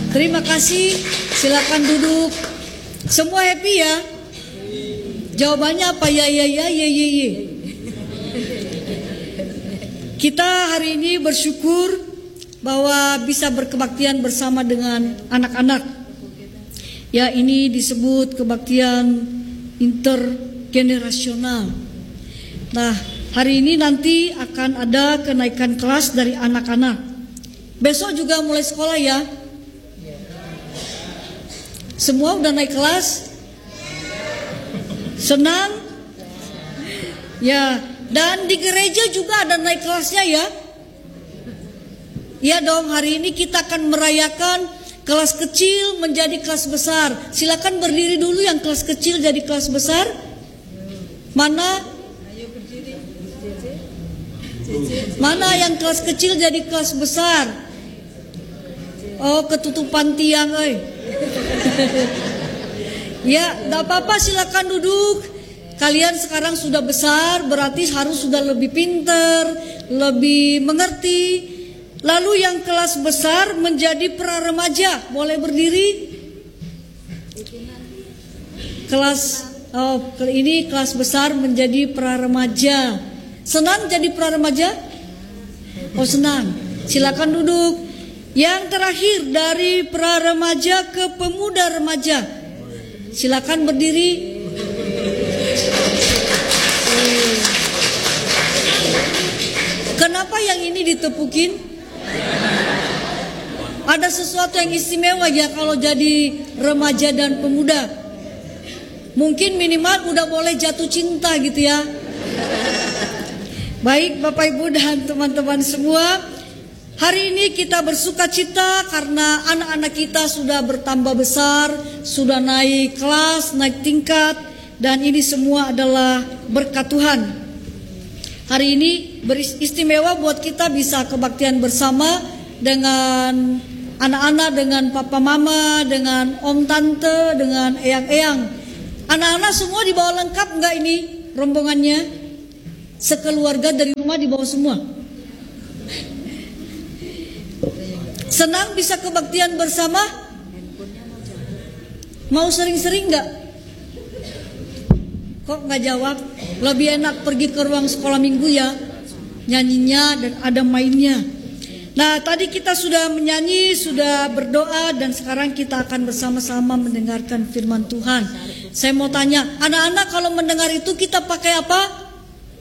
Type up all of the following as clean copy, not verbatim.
Terima kasih, silakan duduk. Semua happy ya? Jawabannya apa? Ya. Kita hari ini bersyukur bahwa bisa berkebaktian bersama dengan anak-anak. Ya, ini disebut kebaktian intergenerasional. Nah, hari ini nanti akan ada kenaikan kelas dari anak-anak. Besok juga mulai sekolah ya. Semua udah naik kelas? Senang? Ya, dan di gereja juga ada naik kelasnya ya. Ya dong, hari ini kita akan merayakan kelas kecil menjadi kelas besar. Silakan berdiri dulu yang kelas kecil jadi kelas besar. Mana? Mana yang kelas kecil jadi kelas besar? Oh, ketutupan tiang, Ya, gak apa-apa, silakan duduk. Kalian sekarang sudah besar, berarti harus sudah lebih pinter, lebih mengerti. Lalu yang kelas besar menjadi pra remaja, boleh berdiri. Ini kelas besar menjadi pra remaja. Senang jadi pra remaja? Oh, senang. Silakan duduk. Yang terakhir dari pra remaja ke pemuda remaja. Silakan berdiri. Kenapa yang ini ditepukin? Ada sesuatu yang istimewa ya kalau jadi remaja dan pemuda. Mungkin minimal udah boleh jatuh cinta gitu ya. Baik Bapak Ibu dan teman-teman semua, hari ini kita bersuka cita karena anak-anak kita sudah bertambah besar, sudah naik kelas, naik tingkat, dan ini semua adalah berkat Tuhan. Hari ini beristimewa buat kita bisa kebaktian bersama dengan anak-anak, dengan papa mama, dengan om tante, dengan eyang-eyang. Anak-anak semua dibawa lengkap enggak ini rombongannya? Sekeluarga dari rumah dibawa semua. Senang bisa kebaktian bersama? Mau sering-sering enggak? Kok nggak jawab? Lebih enak pergi ke ruang sekolah minggu ya, nyanyinya dan ada mainnya. Nah, tadi kita sudah menyanyi, sudah berdoa, dan sekarang kita akan bersama-sama mendengarkan firman Tuhan. Saya mau tanya, anak-anak kalau mendengar itu kita pakai apa?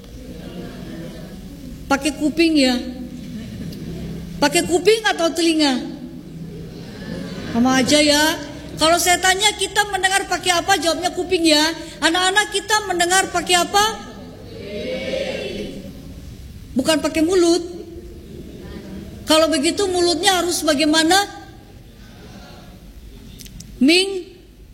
Pakai kuping ya? Pakai kuping atau telinga? Sama aja ya. Kalau saya tanya kita mendengar pakai apa, jawabnya kuping ya. Anak-anak kita mendengar pakai apa? Bukan pakai mulut. Kalau begitu mulutnya harus bagaimana? Ming.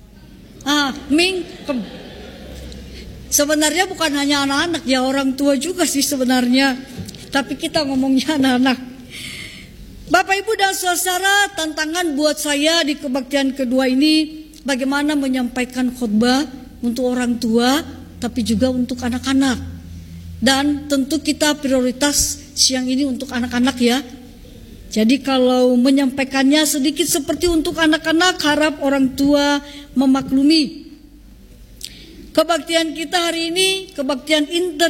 Sebenarnya bukan hanya anak-anak ya, orang tua juga sih sebenarnya. Tapi kita ngomongnya anak-anak. Bapak Ibu dan saudara, tantangan buat saya di kebaktian kedua ini bagaimana menyampaikan khotbah untuk orang tua tapi juga untuk anak-anak. Dan tentu kita prioritas siang ini untuk anak-anak ya. Jadi kalau menyampaikannya sedikit seperti untuk anak-anak, harap orang tua memaklumi. Kebaktian kita hari ini kebaktian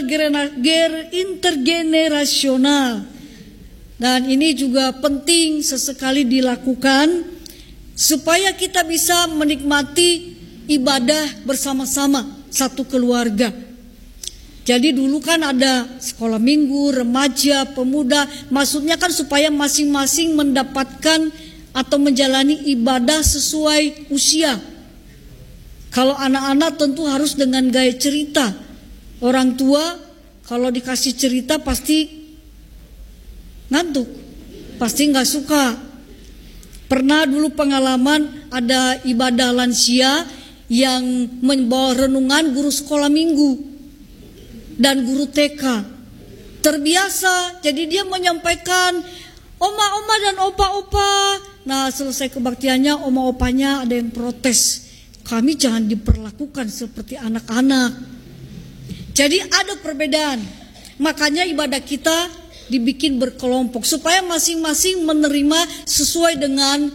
intergenerasional. Dan ini juga penting sesekali dilakukan supaya kita bisa menikmati ibadah bersama-sama satu keluarga. Jadi dulu kan ada sekolah minggu, remaja, pemuda, maksudnya kan supaya masing-masing mendapatkan atau menjalani ibadah sesuai usia. Kalau anak-anak tentu harus dengan gaya cerita. Orang tua kalau dikasih cerita pasti ngantuk, pasti nggak suka. Pernah dulu pengalaman ada ibadah lansia yang membawa renungan guru sekolah minggu dan guru TK. Terbiasa, jadi dia menyampaikan oma-oma dan opa-opa. Nah, selesai kebaktiannya oma-opanya ada yang protes. Kami jangan diperlakukan seperti anak-anak. Jadi ada perbedaan. Makanya ibadah kita dibikin berkelompok supaya masing-masing menerima sesuai dengan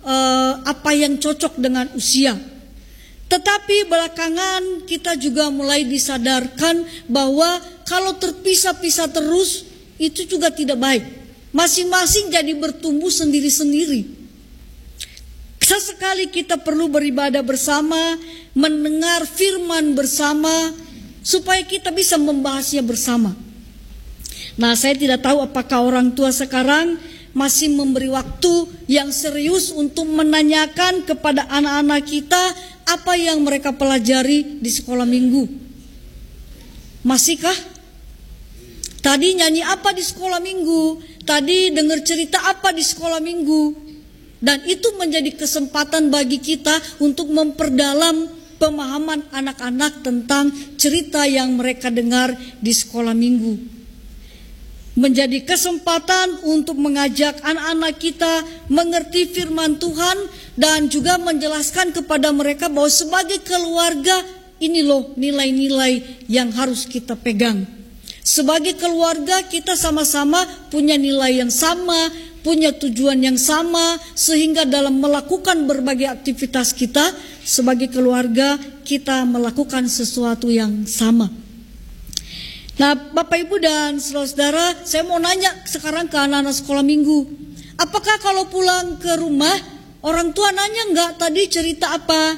apa yang cocok dengan usia. Tetapi belakangan kita juga mulai disadarkan bahwa kalau terpisah-pisah terus itu juga tidak baik. Masing-masing jadi bertumbuh sendiri-sendiri. Sesekali kita perlu beribadah bersama, mendengar firman bersama, supaya kita bisa membahasnya bersama. Nah, saya tidak tahu apakah orang tua sekarang masih memberi waktu yang serius untuk menanyakan kepada anak-anak kita apa yang mereka pelajari di sekolah minggu. Masihkah? Tadi nyanyi apa di sekolah minggu? Tadi dengar cerita apa di sekolah minggu? Dan itu menjadi kesempatan bagi kita untuk memperdalam pemahaman anak-anak tentang cerita yang mereka dengar di sekolah minggu. Menjadi kesempatan untuk mengajak anak-anak kita mengerti firman Tuhan dan juga menjelaskan kepada mereka bahwa sebagai keluarga ini loh nilai-nilai yang harus kita pegang. Sebagai keluarga kita sama-sama punya nilai yang sama, punya tujuan yang sama, sehingga dalam melakukan berbagai aktivitas kita sebagai keluarga kita melakukan sesuatu yang sama. Nah, Bapak Ibu dan saudara-saudara, saya mau nanya sekarang ke anak-anak sekolah minggu. Apakah kalau pulang ke rumah orang tua nanya enggak tadi cerita apa?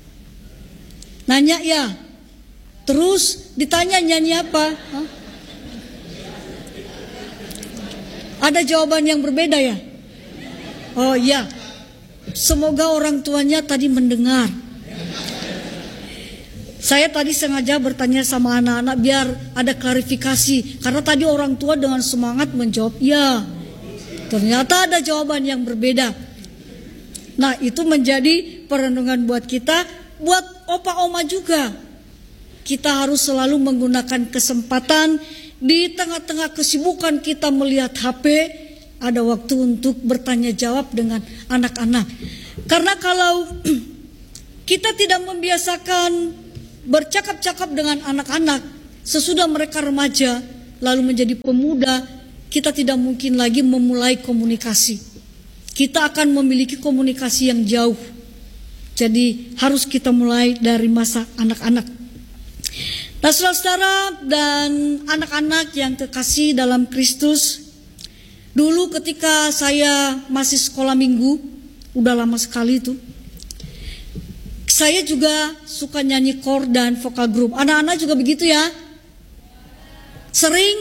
Nanya ya. Terus ditanya nyanyi apa? Hah? Ada jawaban yang berbeda ya? Oh iya. Semoga orang tuanya tadi mendengar. Saya tadi sengaja bertanya sama anak-anak biar ada klarifikasi. Karena tadi orang tua dengan semangat menjawab ya. Ternyata ada jawaban yang berbeda. Nah, itu menjadi perenungan buat kita, buat opa oma juga. Kita harus selalu menggunakan kesempatan di tengah-tengah kesibukan kita melihat HP, ada waktu untuk bertanya jawab dengan anak-anak. Karena kalau kita tidak membiasakan bercakap-cakap dengan anak-anak sesudah mereka remaja lalu menjadi pemuda, kita tidak mungkin lagi memulai komunikasi. Kita akan memiliki komunikasi yang jauh. Jadi harus kita mulai dari masa anak-anak. Nah, saudara-saudara dan anak-anak yang kekasih dalam Kristus, dulu ketika saya masih sekolah minggu, udah lama sekali itu, saya juga suka nyanyi kor dan vokal grup. Anak-anak juga begitu ya? Sering?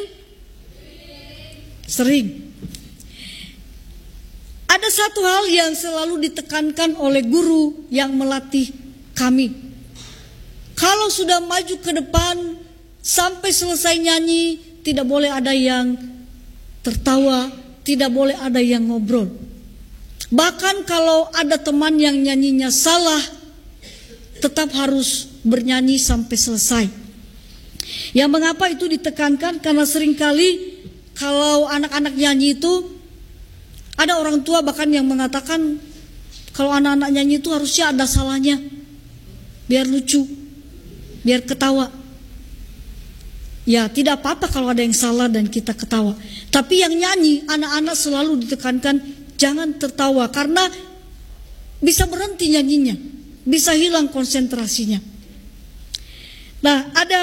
Ada satu hal yang selalu ditekankan oleh guru yang melatih kami. Kalau sudah maju ke depan sampai selesai nyanyi, tidak boleh ada yang tertawa, tidak boleh ada yang ngobrol. Bahkan kalau ada teman yang nyanyinya salah, tetap harus bernyanyi sampai selesai. Yang mengapa itu ditekankan? Karena seringkali kalau anak-anak nyanyi itu, ada orang tua bahkan yang mengatakan kalau anak-anak nyanyi itu harusnya ada salahnya, biar lucu, biar ketawa. Ya, tidak apa-apa kalau ada yang salah dan kita ketawa. Tapi yang nyanyi, anak-anak selalu ditekankan jangan tertawa, karena bisa berhenti nyanyinya, bisa hilang konsentrasinya. Nah, ada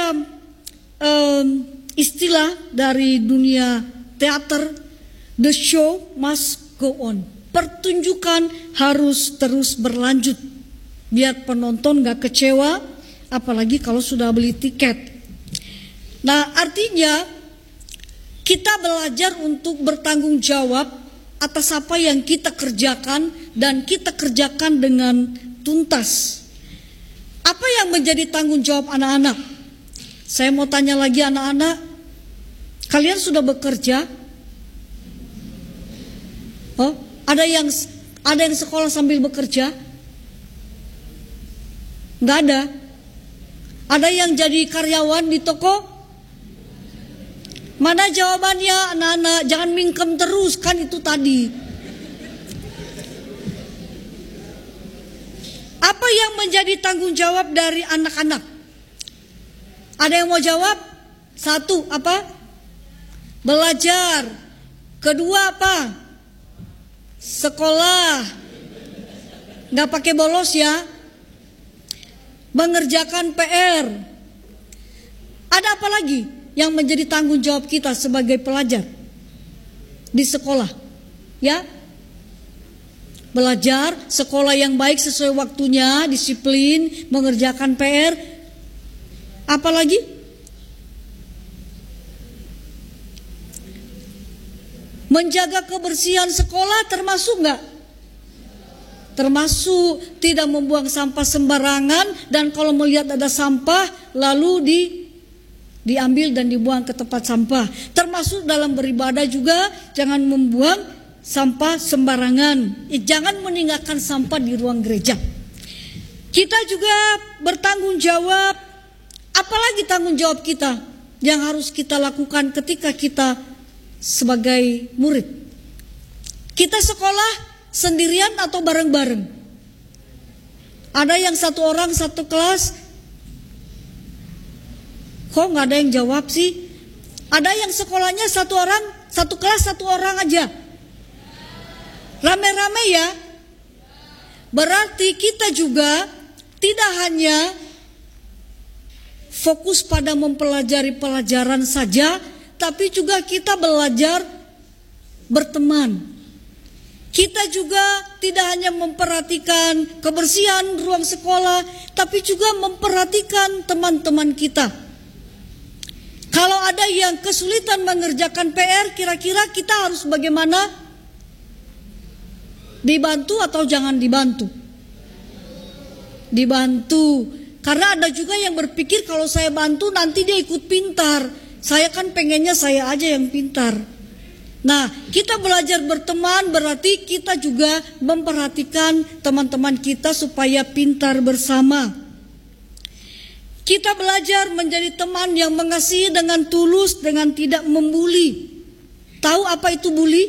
istilah dari dunia teater, the show must go on. Pertunjukan harus terus berlanjut, biar penonton gak kecewa, apalagi kalau sudah beli tiket. Nah, artinya kita belajar untuk bertanggung jawab atas apa yang kita kerjakan dan kita kerjakan dengan tuntas. Apa yang menjadi tanggung jawab anak-anak? Saya mau tanya lagi anak-anak, kalian sudah bekerja? Oh, ada yang sekolah sambil bekerja? Nggak ada. Ada yang jadi karyawan di toko? Mana jawabannya anak-anak? Jangan mingkem terus, kan itu tadi. Apa yang menjadi tanggung jawab dari anak-anak? Ada yang mau jawab? Satu, apa? Belajar. Kedua apa? Sekolah. nggak pakai bolos ya. Mengerjakan PR. Ada apa lagi yang menjadi tanggung jawab kita sebagai pelajar di sekolah? Ya, belajar, sekolah yang baik sesuai waktunya, disiplin, mengerjakan PR. Apalagi? Menjaga kebersihan sekolah termasuk nggak? Termasuk tidak membuang sampah sembarangan, dan kalau melihat ada sampah lalu diambil dan dibuang ke tempat sampah. Termasuk dalam beribadah juga jangan membuang sampah sembarangan. Jangan meninggalkan sampah di ruang gereja. Kita juga bertanggung jawab. Apalagi tanggung jawab kita yang harus kita lakukan ketika kita sebagai murid? Kita sekolah sendirian atau bareng-bareng? Ada yang satu orang satu kelas. Kok nggak ada yang jawab sih? Ada yang sekolahnya satu orang, satu kelas satu orang aja. Rame-rame ya. Berarti kita juga tidak hanya fokus pada mempelajari pelajaran saja, tapi juga kita belajar berteman. Kita juga tidak hanya memperhatikan kebersihan ruang sekolah, tapi juga memperhatikan teman-teman kita. Kalau ada yang kesulitan mengerjakan PR, kira-kira kita harus bagaimana? Dibantu atau jangan dibantu? Dibantu. Karena ada juga yang berpikir kalau saya bantu nanti dia ikut pintar. Saya kan pengennya saya aja yang pintar. Nah, kita belajar berteman berarti kita juga memperhatikan teman-teman kita supaya pintar bersama. Kita belajar menjadi teman yang mengasihi dengan tulus, dengan tidak membuli. Tahu apa itu bully?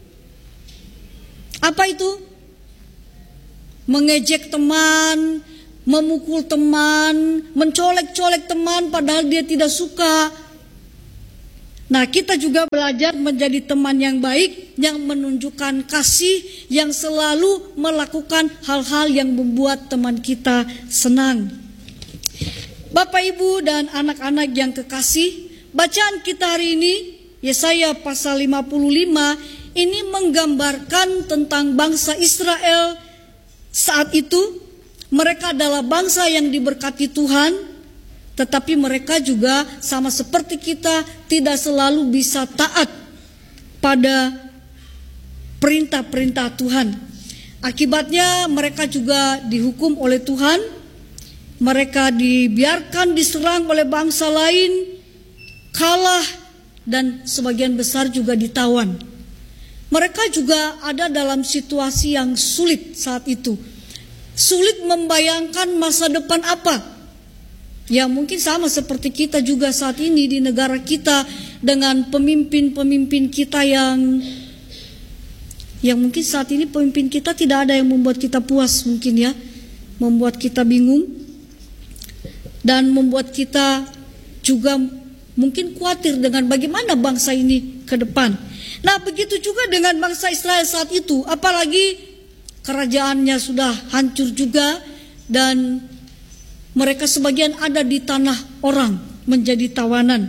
Apa itu? Mengejek teman, memukul teman, mencolek-colek teman padahal dia tidak suka. Nah, kita juga belajar menjadi teman yang baik, yang menunjukkan kasih, yang selalu melakukan hal-hal yang membuat teman kita senang. Bapak, Ibu, dan anak-anak yang kekasih, bacaan kita hari ini, Yesaya pasal 55, ini menggambarkan tentang bangsa Israel saat itu. Mereka adalah bangsa yang diberkati Tuhan, tetapi mereka juga sama seperti kita tidak selalu bisa taat pada perintah-perintah Tuhan. Akibatnya mereka juga dihukum oleh Tuhan. Mereka dibiarkan diserang oleh bangsa lain, kalah, dan sebagian besar juga ditawan. Mereka juga ada dalam situasi yang sulit saat itu. Sulit membayangkan masa depan apa. Ya, mungkin sama seperti kita juga saat ini di negara kita dengan pemimpin-pemimpin kita yang mungkin saat ini pemimpin kita tidak ada yang membuat kita puas mungkin ya. Membuat kita bingung dan membuat kita juga mungkin khawatir dengan bagaimana bangsa ini ke depan. Nah, begitu juga dengan bangsa Israel saat itu, apalagi kerajaannya sudah hancur juga dan mereka sebagian ada di tanah orang menjadi tawanan.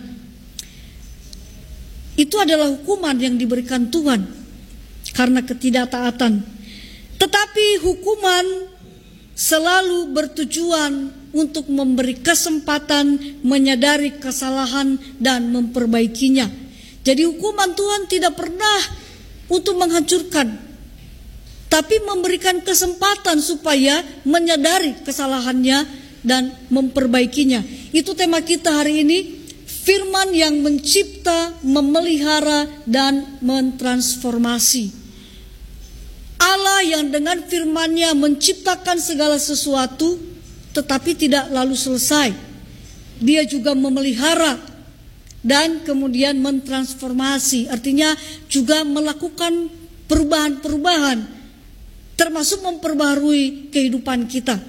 Itu adalah hukuman yang diberikan Tuhan karena ketidaktaatan. Tetapi hukuman selalu bertujuan untuk memberi kesempatan menyadari kesalahan dan memperbaikinya. Jadi hukuman Tuhan tidak pernah untuk menghancurkan, tapi memberikan kesempatan supaya menyadari kesalahannya dan memperbaikinya. Itu tema kita hari ini, firman yang mencipta, memelihara, dan mentransformasi. Allah yang dengan firman-Nya menciptakan segala sesuatu, tetapi tidak lalu selesai. Dia juga memelihara dan kemudian mentransformasi. Artinya juga melakukan perubahan-perubahan, termasuk memperbarui kehidupan kita.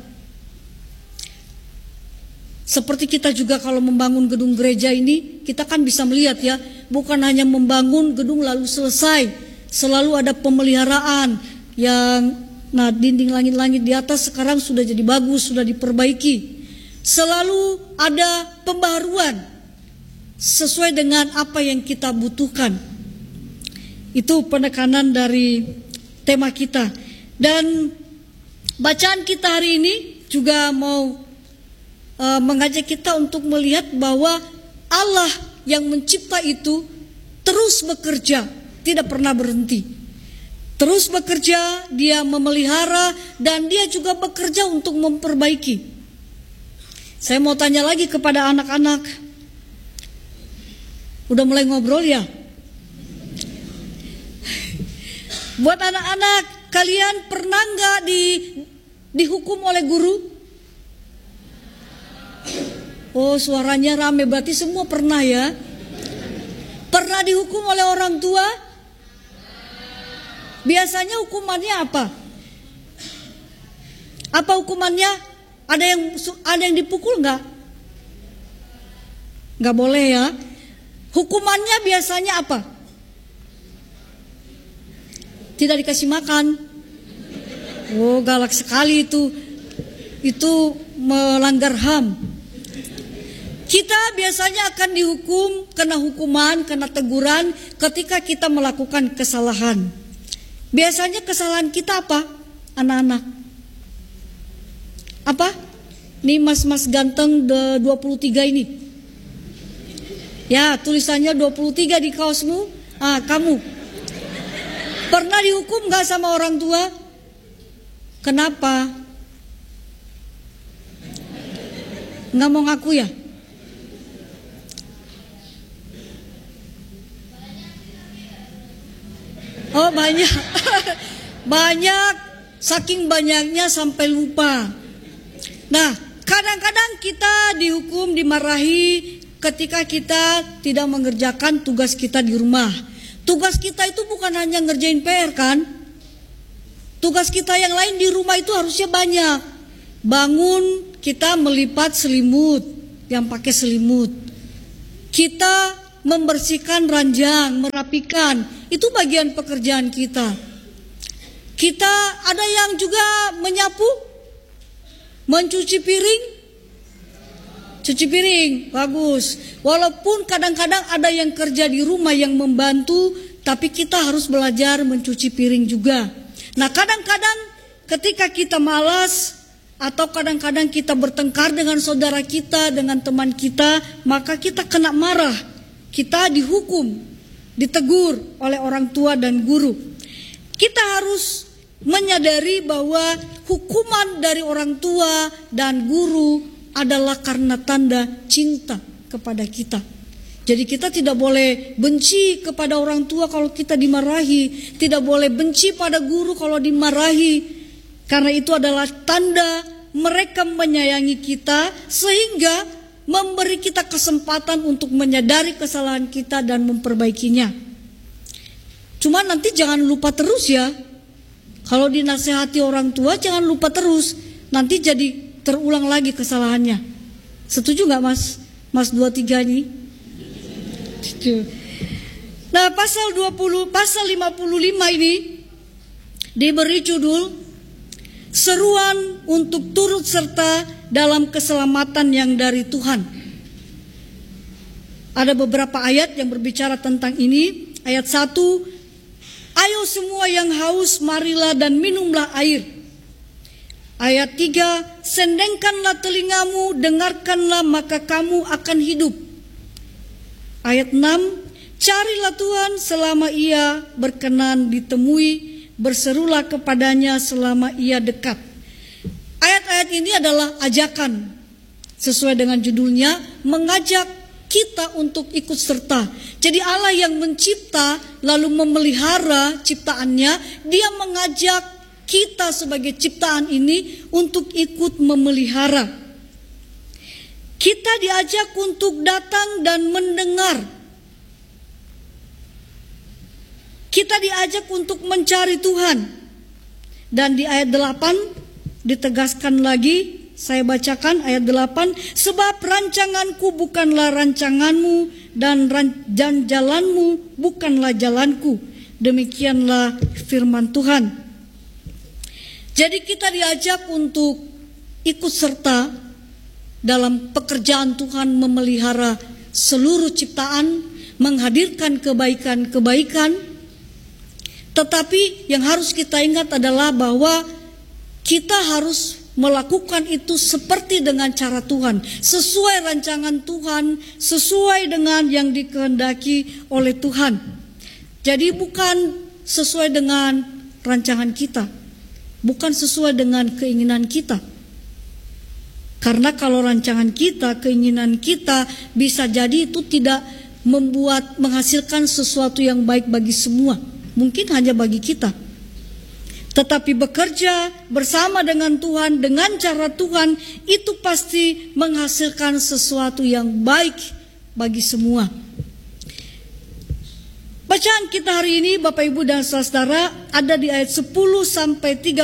Seperti kita juga kalau membangun gedung gereja ini, kita kan bisa melihat ya, bukan hanya membangun gedung lalu selesai. Selalu ada pemeliharaan yang Nah, dinding langit-langit di atas sekarang sudah jadi bagus, sudah diperbaiki. Selalu ada pembaruan sesuai dengan apa yang kita butuhkan. Itu penekanan dari tema kita. Dan bacaan kita hari ini juga mau mengajak kita untuk melihat bahwa Allah yang mencipta itu terus bekerja, tidak pernah berhenti. Terus bekerja, dia memelihara, dan dia juga bekerja untuk memperbaiki. Saya mau tanya lagi kepada anak-anak. Udah mulai ngobrol ya? Buat anak-anak, kalian pernah nggak dihukum oleh guru? Oh, suaranya rame, berarti semua pernah ya? Pernah dihukum oleh orang tua? Biasanya hukumannya apa? Apa hukumannya? Ada yang dipukul nggak? Nggak boleh ya. Hukumannya biasanya apa? Tidak dikasih makan. Oh, galak sekali itu. Itu melanggar HAM. Kita biasanya akan dihukum, kena hukuman, kena teguran ketika kita melakukan kesalahan. Biasanya kesalahan kita apa, anak-anak? Apa? Nih mas-mas ganteng 23 ini. Ya, tulisannya 23 di kaosmu. Kamu pernah dihukum gak sama orang tua? Kenapa? Gak mau ngaku ya? Oh, banyak. Banyak, saking banyaknya sampai lupa. Nah, kadang-kadang kita dihukum, dimarahi ketika kita tidak mengerjakan tugas kita di rumah. Tugas kita itu bukan hanya ngerjain PR kan? Tugas kita yang lain di rumah itu harusnya banyak. Bangun, kita melipat selimut, yang pakai selimut. Kita membersihkan ranjang, merapikan, itu bagian pekerjaan kita. Kita ada yang juga menyapu, mencuci piring. Cuci piring, bagus. Walaupun kadang-kadang ada yang kerja di rumah yang membantu, tapi kita harus belajar mencuci piring juga. Nah, kadang-kadang ketika kita malas, atau kadang-kadang kita bertengkar dengan saudara kita, dengan teman kita, maka kita kena marah. Kita dihukum, ditegur oleh orang tua dan guru. Kita harus menyadari bahwa hukuman dari orang tua dan guru adalah karena tanda cinta kepada kita. Jadi kita tidak boleh benci kepada orang tua kalau kita dimarahi, tidak boleh benci pada guru kalau dimarahi, karena itu adalah tanda mereka menyayangi kita, sehingga memberi kita kesempatan untuk menyadari kesalahan kita dan memperbaikinya. Cuma nanti jangan lupa terus ya. Kalau dinasehati orang tua jangan lupa terus. Nanti jadi terulang lagi kesalahannya. Setuju gak mas? Mas 23 ini? Nah, pasal 55 ini diberi judul seruan untuk turut serta dalam keselamatan yang dari Tuhan. Ada beberapa ayat yang berbicara tentang ini. Ayat 1, ayo semua yang haus marilah dan minumlah air. Ayat 3, sendengkanlah telingamu, dengarkanlah maka kamu akan hidup. Ayat 6, carilah Tuhan selama ia berkenan ditemui, berserulah kepadanya selama ia dekat. Ayat-ayat ini adalah ajakan, sesuai dengan judulnya, mengajak kita untuk ikut serta. Jadi Allah yang mencipta lalu memelihara ciptaannya, dia mengajak kita sebagai ciptaan ini untuk ikut memelihara. Kita diajak untuk datang dan mendengar. Kita diajak untuk mencari Tuhan. Dan di ayat 8 ditegaskan lagi, saya bacakan ayat 8, sebab rancanganku bukanlah rancanganmu dan jalanmu bukanlah jalanku. Demikianlah firman Tuhan. Jadi kita diajak untuk ikut serta dalam pekerjaan Tuhan memelihara seluruh ciptaan, menghadirkan kebaikan-kebaikan. Tetapi yang harus kita ingat adalah bahwa kita harus melakukan itu seperti dengan cara Tuhan, sesuai rancangan Tuhan, sesuai dengan yang dikehendaki oleh Tuhan. Jadi bukan sesuai dengan rancangan kita, bukan sesuai dengan keinginan kita. Karena kalau rancangan kita, keinginan kita, bisa jadi itu tidak menghasilkan sesuatu yang baik bagi semua. Mungkin hanya bagi kita. Tetapi bekerja bersama dengan Tuhan, dengan cara Tuhan, itu pasti menghasilkan sesuatu yang baik bagi semua. Bacaan kita hari ini Bapak Ibu dan Saudara ada di ayat 10 sampai 13.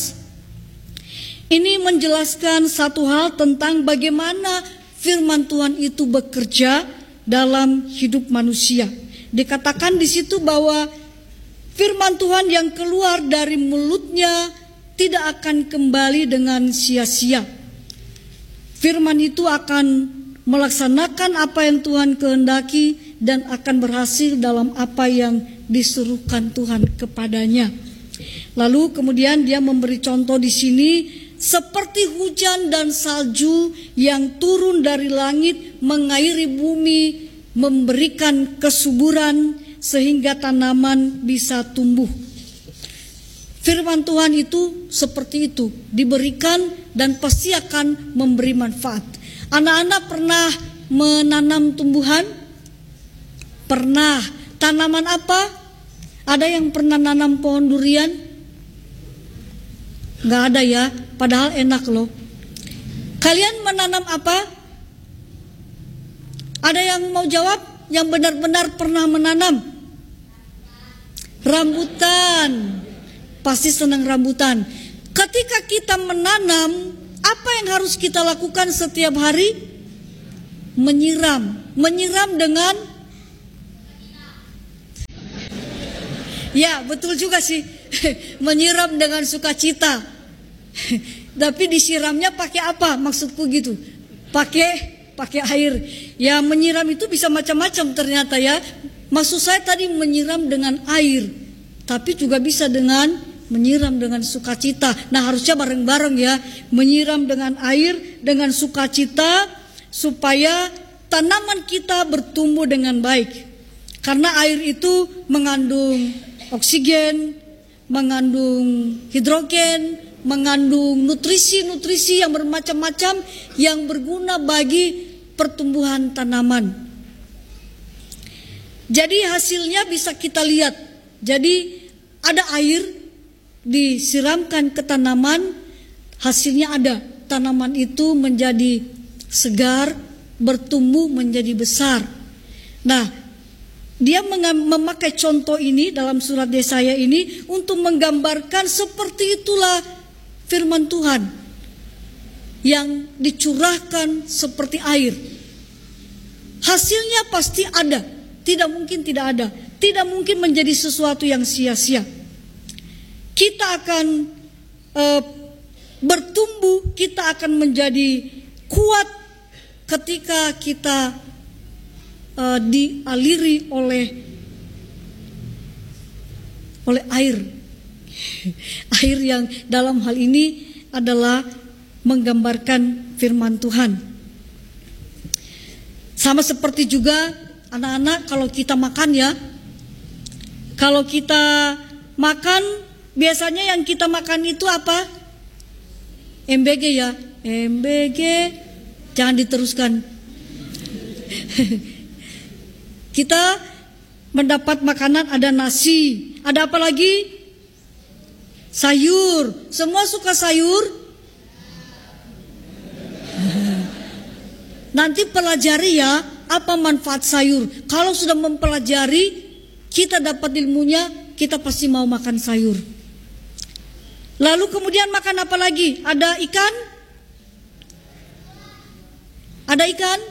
Ini menjelaskan satu hal tentang bagaimana firman Tuhan itu bekerja dalam hidup manusia. Dikatakan di situ bahwa firman Tuhan yang keluar dari mulutnya tidak akan kembali dengan sia-sia. Firman itu akan melaksanakan apa yang Tuhan kehendaki dan akan berhasil dalam apa yang disuruhkan Tuhan kepadanya. Lalu kemudian dia memberi contoh di sini, seperti hujan dan salju yang turun dari langit mengairi bumi, memberikan kesuburan sehingga tanaman bisa tumbuh. Firman Tuhan itu seperti itu, diberikan dan pasti akan memberi manfaat. Anak-anak pernah menanam tumbuhan? Pernah. Tanaman apa? Ada yang pernah nanam pohon durian? Nggak ada ya, padahal enak loh. Kalian menanam apa? Ada yang mau jawab? Yang benar-benar pernah menanam? Rambutan. Pasti senang rambutan. Ketika kita menanam, apa yang harus kita lakukan setiap hari? Menyiram. Menyiram dengan, ya betul juga sih. Menyiram dengan sukacita. Tapi disiramnya pakai apa? Maksudku gitu. Pakai air. Ya menyiram itu bisa macam-macam ternyata ya. Maksud saya tadi menyiram dengan air, tapi juga bisa dengan menyiram dengan sukacita. Nah harusnya bareng-bareng ya. Menyiram dengan air, dengan sukacita, supaya tanaman kita bertumbuh dengan baik. Karena air itu mengandung oksigen, mengandung hidrogen, mengandung nutrisi-nutrisi yang bermacam-macam yang berguna bagi pertumbuhan tanaman. Jadi hasilnya bisa kita lihat. Jadi ada air disiramkan ke tanaman, hasilnya ada. Tanaman itu menjadi segar, bertumbuh menjadi besar. Nah, dia memakai contoh ini dalam surat Yesaya ini untuk menggambarkan seperti itulah firman Tuhan yang dicurahkan seperti air. Hasilnya pasti ada, tidak mungkin tidak ada, tidak mungkin menjadi sesuatu yang sia-sia. Kita akan bertumbuh, kita akan menjadi kuat ketika kita dialiri oleh air. Air yang dalam hal ini adalah menggambarkan firman Tuhan. Sama seperti juga anak-anak kalau kita makan ya. Kalau kita makan, biasanya yang kita makan itu apa? MBG ya. MBG, jangan diteruskan. Kita mendapat makanan, ada nasi, ada apa lagi? Sayur. Semua suka sayur? Nanti pelajari ya, apa manfaat sayur. Kalau sudah mempelajari, kita dapat ilmunya, kita pasti mau makan sayur. Lalu kemudian makan apa lagi? Ada ikan? Ada ikan?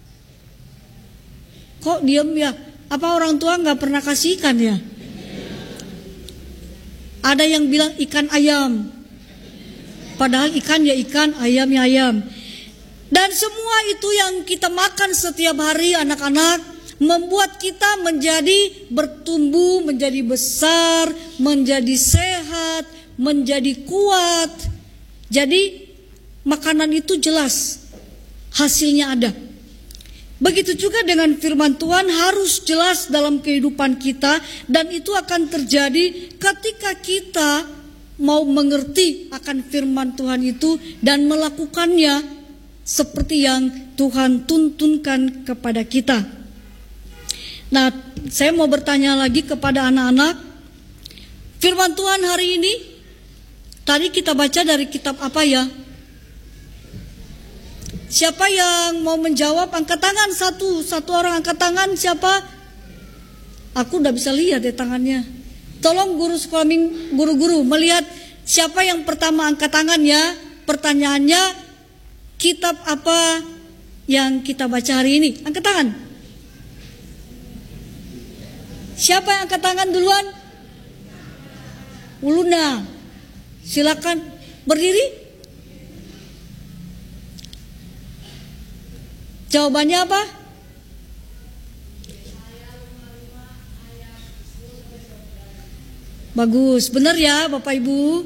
Kok diam ya? Apa orang tua nggak pernah kasih ikan ya? Ada yang bilang ikan ayam. Padahal ikan ya ikan, ayam ya ayam. Dan semua itu yang kita makan setiap hari anak-anak membuat kita menjadi bertumbuh, menjadi besar, menjadi sehat, menjadi kuat. Jadi makanan itu jelas hasilnya ada. Begitu juga dengan firman Tuhan harus jelas dalam kehidupan kita, dan itu akan terjadi ketika kita mau mengerti akan firman Tuhan itu dan melakukannya seperti yang Tuhan tuntunkan kepada kita. Nah, saya mau bertanya lagi kepada anak-anak. Firman Tuhan hari ini tadi kita baca dari kitab apa ya? Siapa yang mau menjawab? Angkat tangan satu orang angkat tangan. Siapa? Aku udah bisa lihat ya tangannya. Tolong guru sekolah guru-guru melihat siapa yang pertama angkat tangan ya. Pertanyaannya, kitab apa yang kita baca hari ini? Angkat tangan. Siapa yang angkat tangan duluan? Luna. Silakan berdiri. Jawabannya apa? Bagus, benar ya Bapak Ibu?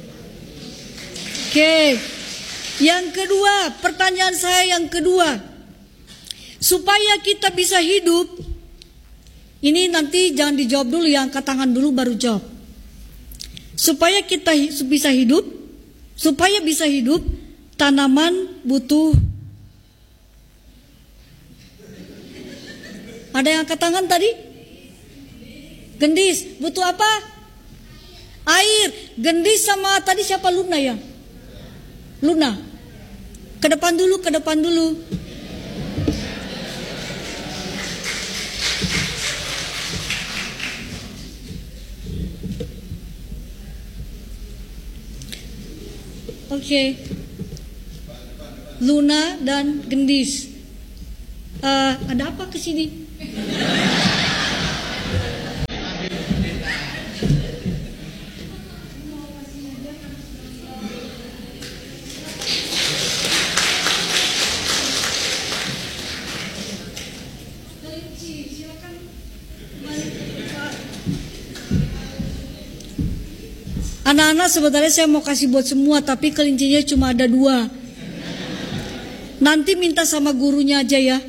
Oke. Yang kedua, pertanyaan saya yang kedua. Supaya kita bisa hidup, ini nanti jangan dijawab dulu ya, angkat tangan dulu baru jawab. Supaya kita bisa hidup, tanaman butuh. Ada yang angkat tangan tadi? Gendis, butuh apa? Air. Gendis sama tadi siapa? Luna ya? Luna. Ke depan dulu. Oke. Luna dan Gendis. Ada apa ke sini? Anak-anak sebenarnya saya mau kasih buat semua, tapi kelincinya cuma ada 2. Nanti minta sama gurunya aja ya.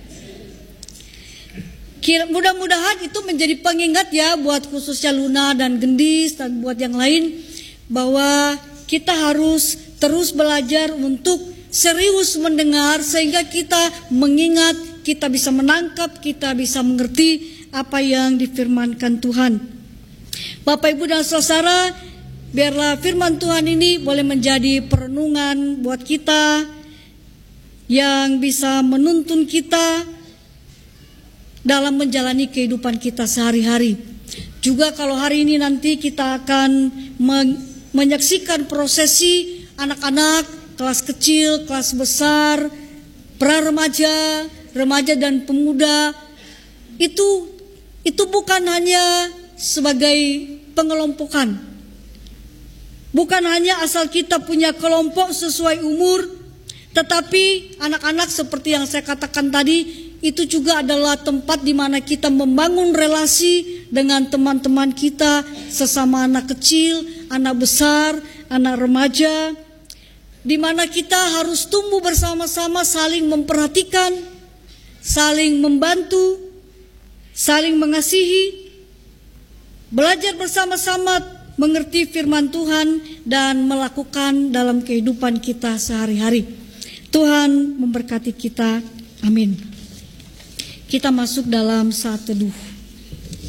Mudah-mudahan itu menjadi pengingat ya buat khususnya Luna dan Gendis dan buat yang lain, bahwa kita harus terus belajar untuk serius mendengar sehingga kita mengingat, kita bisa menangkap, kita bisa mengerti apa yang difirmankan Tuhan. Bapak Ibu dan Saudara, biarlah firman Tuhan ini boleh menjadi perenungan buat kita yang bisa menuntun kita dalam menjalani kehidupan kita sehari-hari. Juga kalau hari ini nanti kita akan menyaksikan prosesi anak-anak, kelas kecil, kelas besar, pra-remaja, remaja dan pemuda. Itu bukan hanya sebagai pengelompokan. Bukan hanya asal kita punya kelompok sesuai umur, tetapi anak-anak seperti yang saya katakan tadi, itu juga adalah tempat di mana kita membangun relasi dengan teman-teman kita, sesama anak kecil, anak besar, anak remaja, di mana kita harus tumbuh bersama-sama, saling memperhatikan, saling membantu, saling mengasihi, belajar bersama-sama mengerti firman Tuhan dan melakukan dalam kehidupan kita sehari-hari. Tuhan memberkati kita. Amin. Kita masuk dalam saat teduh.